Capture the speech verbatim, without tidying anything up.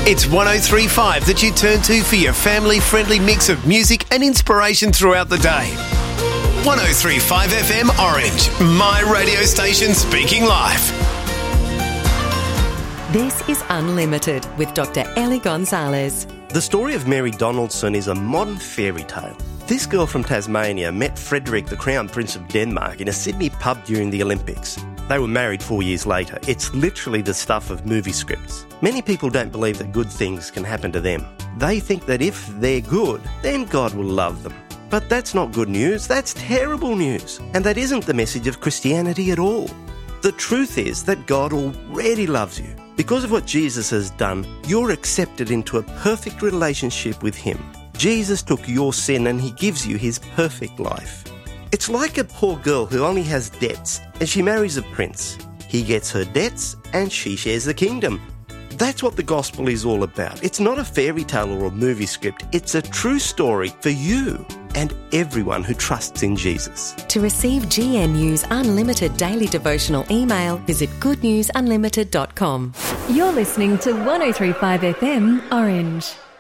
It's one oh three point five that you turn to for your family-friendly mix of music and inspiration throughout the day. one oh three point five F M Orange, my radio station speaking live. This is Unlimited with Doctor Ellie Gonzalez. The story of Mary Donaldson is a modern fairy tale. This girl from Tasmania met Frederick, the Crown Prince of Denmark, in a Sydney pub during the Olympics. They were married four years later. It's literally the stuff of movie scripts. Many people don't believe that good things can happen to them. They think that if they're good, then God will love them. But that's not good news, that's terrible news. And that isn't the message of Christianity at all. The truth is that God already loves you. Because of what Jesus has done, you're accepted into a perfect relationship with Him. Jesus took your sin and He gives you His perfect life. It's like a poor girl who only has debts and she marries a prince. He gets her debts and she shares the kingdom. That's what the gospel is all about. It's not a fairy tale or a movie script. It's a true story for you and everyone who trusts in Jesus. To receive G N U's unlimited daily devotional email, visit good news unlimited dot com. You're listening to one oh three point five F M Orange.